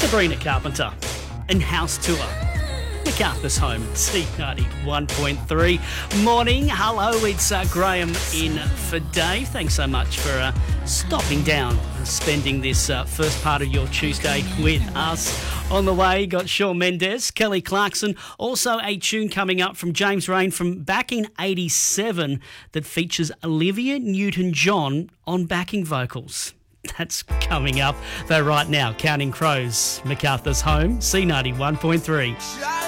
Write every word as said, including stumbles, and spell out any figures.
Sabrina Carpenter and House Tour. MacArthur's Home, C ninety-one point three. Morning, hello, it's uh, Graham in for Dave. Thanks so much for uh, stopping down and spending this uh, first part of your Tuesday with us. On the way, got Shawn Mendes, Kelly Clarkson, also a tune coming up from James Rain from back in eighty-seven that features Olivia Newton-John on backing vocals. That's coming up, though right now, Counting Crows, MacArthur's Home, C ninety-one point three.